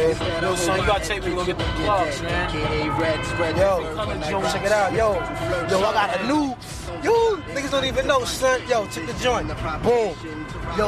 Yeah. Yo, son, you gotta take me to go get the plugs, man. Yo, check it out, yo, I got a new, niggas don't even know, son. Yo, check the joint, boom. Yo,